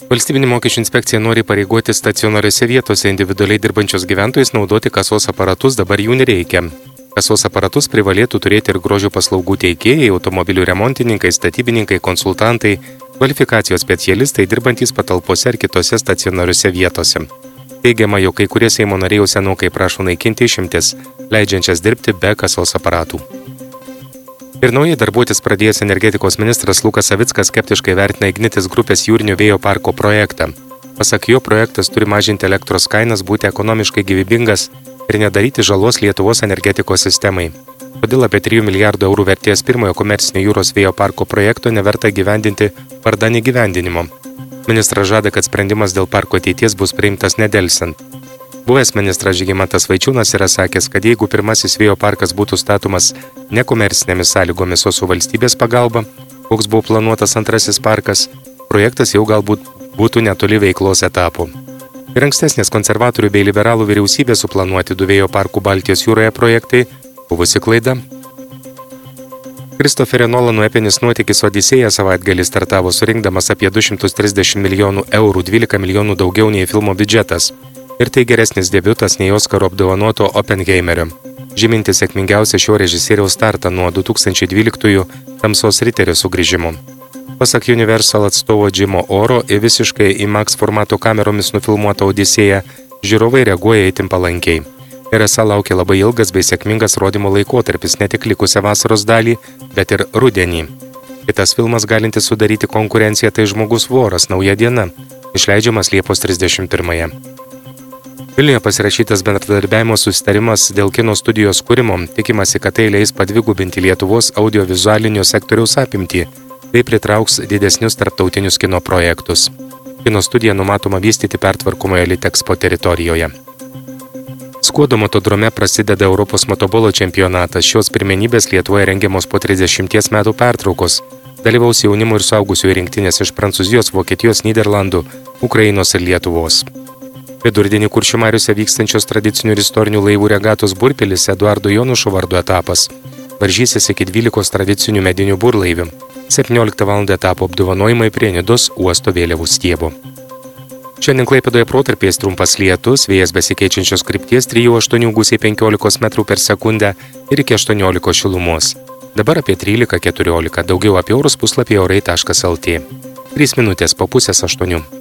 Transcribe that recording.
Valstybinė mokesčių inspekcija nori pareigoti stacionariose vietose individualiai dirbančios gyventojus naudoti kasos aparatus, dabar jų nereikia. Kasos aparatus privalėtų turėti ir grožio paslaugų teikėjai, automobilių remontininkai, statybininkai, konsultantai, kvalifikacijos specialistai dirbantys patalpose ar kitose stacionariose vietose. Teigiama, jog kai kurie Seimo nariai jau senokai prašo naikinti išimtis, leidžiančias dirbti be kasos aparatų. Ir naujai darbuotis pradėjęs energetikos ministras Lukas Savickas skeptiškai vertina Ignitis grupės jūrinio vėjo parko projektą. Pasak jo, projektas turi mažinti elektros kainas, būti ekonomiškai gyvybingas ir nedaryti žalos Lietuvos energetikos sistemai. Todėl apie 3 milijardų eurų vertės pirmojo komercinio jūros vėjo parko projekto neverta gyvendinti vardan įgyvendinimo. Ministras žada, kad sprendimas dėl parko ateities bus priimtas nedelsiant. Buvęs ministras Žygimantas Vaičiūnas yra sakęs, kad jeigu pirmasis vėjo parkas būtų statomas nekomercinėmis sąlygomis, o su valstybės pagalba, koks buvo planuotas antrasis parkas, projektas jau galbūt būtų netoli veiklos etapų. Ir ankstesnės konservatorių bei liberalų vyriausybės suplanuoti 2 vėjo parkų Baltijos jūroje projektai buvusi klaida. Kristoferio Nolano epinis nuotykis Odisėja savaitgalį startavo surinkdamas apie 230 milijonų eurų, 12 milijonų daugiau nei filmo biudžetas. Ir tai geresnis debiutas nei Oskaro apdovanoto Oppenheimerio, žyminti sėkmingiausią šio režisieriaus startą nuo 2012 Tamsos riterio sugrįžimo. Pasak Universal atstovo Jimo Oro, visiškai IMAX formato kameromis nufilmuota Odisėja žiūrovai reaguoja itin palankiai. Ir esą laukia labai ilgas bei sėkmingas rodymo laikotarpis ne tik likusią vasaros dalį, bet ir rudenį. Kitas filmas galintis sudaryti konkurenciją tai Žmogus voras, Nauja diena, išleidžiamas Liepos 31. Vilniuje pasirašytas bendradarbiavimo susitarimas dėl kino studijos kūrimo, tikimasi, kad tai leis padvigubinti Lietuvos audiovizualinio sektoriaus apimtį bei pritrauks didesnius tarptautinius kino projektus. Kino studiją numatoma vystyti pertvarkomoje Litexpo teritorijoje. Skuodo motodrome prasideda Europos motobolo čempionatas. Šios pirmenybės Lietuvoje rengiamos po 30 metų pertraukos. Dalyvaus jaunimo ir suaugusiųjų rinktinės iš Prancūzijos, Vokietijos, Nyderlandų, Ukrainos ir Lietuvos. Vidurdienį Kuršių mariose vykstančios tradicinių ir istorinių laivų regatos burpilis Eduardo Jonušo vardu etapas. Varžysis iki 12 tradicinių medinių burlaivių. 17 val. Etapo apdovanojimai prie Nidos uosto vėliavų stiebo. Šiandien Klaipėdoje protarpiais trumpas lietus, vėjas besikeičiančios krypties 3-8 gūsiai 15 metrų per sekundę ir iki 18 šilumos. Dabar apie 13-14, daugiau apie orus puslapyje orai.lt. 3 minutės po 7:30.